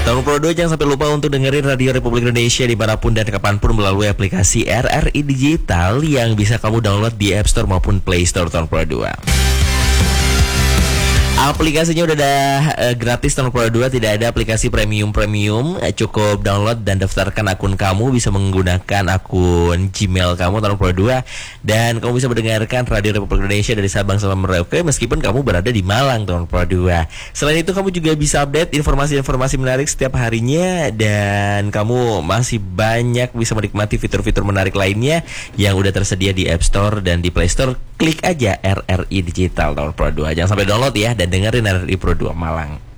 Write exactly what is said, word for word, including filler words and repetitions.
Tahun Pro dua jangan sampai lupa untuk dengerin Radio Republik Indonesia dimanapun dan kapanpun melalui aplikasi R R I Digital yang bisa kamu download di App Store maupun Play Store Tahun Pro dua. Aplikasinya udah ada uh, gratis Tahun Pro dua, tidak ada aplikasi premium-premium. uh, Cukup download dan daftarkan akun kamu, bisa menggunakan akun Gmail kamu Tahun Pro dua. Dan kamu bisa mendengarkan Radio Republik Indonesia dari Sabang sampai Merauke meskipun kamu berada di Malang Tahun Pro dua. Selain itu kamu juga bisa update informasi-informasi menarik setiap harinya. Dan kamu masih banyak bisa menikmati fitur-fitur menarik lainnya yang udah tersedia di App Store dan di Play Store. Klik aja R R I Digital Tahun Pro dua. Jangan sampai download ya, dan dengerin R R I Pro dua Malang.